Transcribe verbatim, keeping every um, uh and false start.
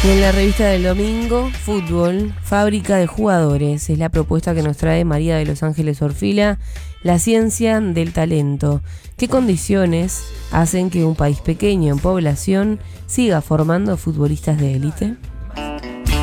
Y en la revista del domingo, Fútbol, fábrica de jugadores, es la propuesta que nos trae María de Los Ángeles Orfila, la ciencia del talento. ¿Qué condiciones hacen que un país pequeño en población siga formando futbolistas de élite?